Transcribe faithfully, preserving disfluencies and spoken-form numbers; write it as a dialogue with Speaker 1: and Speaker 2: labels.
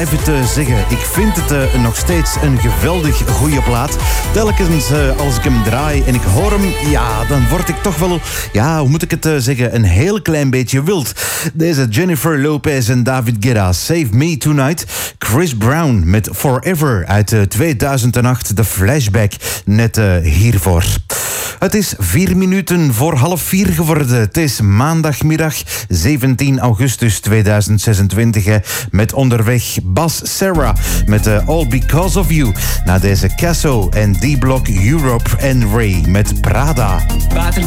Speaker 1: blijf het uh, zeggen. Ik vind het uh, nog steeds een geweldig goede plaat. Telkens uh, als ik hem draai en ik hoor hem, ja, dan word ik toch wel, ja, hoe moet ik het uh, zeggen, een heel klein beetje wild. Deze Jennifer Lopez en David Guetta, Save Me Tonight. Chris Brown met Forever uit uh, tweeduizend acht, de flashback net uh, hiervoor. Het is vier minuten voor half vier geworden. Het is maandagmiddag zeventien augustus tweeduizend zesentwintig. Met onderweg Bas Sarah met uh, All Because of You. Na deze Casso en D-Block Europe en Ray met Prada.